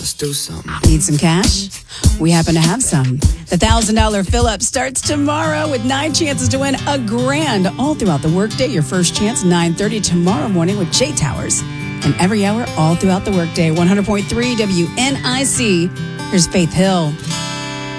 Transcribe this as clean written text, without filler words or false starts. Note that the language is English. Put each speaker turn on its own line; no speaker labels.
Let's do something.
Need some cash? We happen to have some. The $1,000 fill-up starts tomorrow with 9 chances to win $1,000 all throughout the workday. Your first chance, 9:30 tomorrow morning with Jay Towers. And every hour all throughout the workday. 100.3 WNIC. Here's Faith Hill.